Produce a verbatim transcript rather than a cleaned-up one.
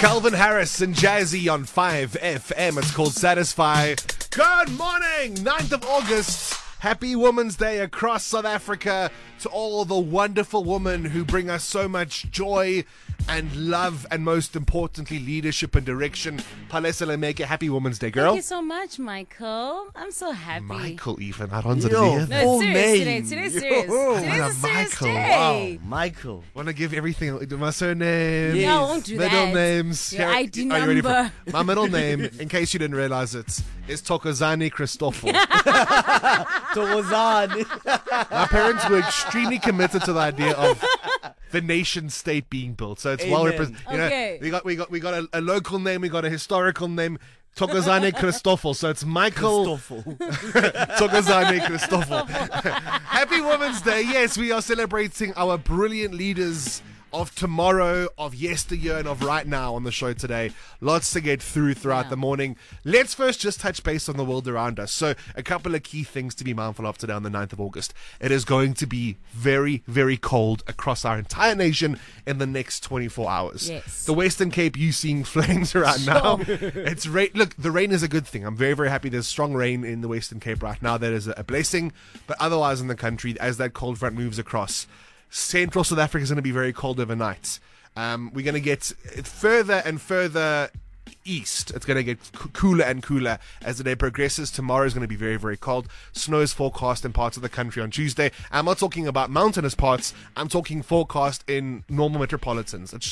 Calvin Harris and Jazzy on five F M. It's called Satisfy. Good morning, ninth of August. Happy Women's Day across South Africa to all the wonderful women who bring us so much joy and love and, most importantly, leadership and direction. Palesa Lemeke, happy Women's Day, girl. Thank you so much, Michael. I'm so happy. Michael, even. I don't Yo, know. No, full it's serious name. today. Today's serious. Yo, Today's what a a serious Michael. day. Wow, Michael. Want to give everything, my surname, Yes. No, I won't do middle that. names. Your Here- I D are you ready for- number. my middle name, in case you didn't realize it, is Tokozani Christoffel. Tozan. My parents were extremely committed to the idea of the nation state being built. So it's well Amen. represented. You know, Okay. we got we got we got a, a local name, we got a historical name. Tokozane Christoffel. So it's Michael Stoffel. Tokozane Christoffel. Happy Women's Day. Yes, we are celebrating our brilliant leaders of tomorrow, of yesteryear, and of right now on the show today. Lots to get through throughout Yeah. the morning. Let's first just touch base on the world around us. So a couple of key things to be mindful of today on the ninth of August. It is going to be very, very cold across our entire nation in the next twenty-four hours. Yes. The Western Cape, you seeing flames right now. It's rain. Look, the rain is a good thing. I'm very, very happy there's strong rain in the Western Cape right now. That is a blessing. But otherwise in the country, as that cold front moves across, central South Africa is going to be very cold overnight. Um, we're going to get further and further east. It's going to get c- cooler and cooler as the day progresses. Tomorrow is going to be very, very cold. Snow is forecast in parts of the country on Tuesday. I'm not talking about mountainous parts. I'm talking forecast in normal metropolitans. It's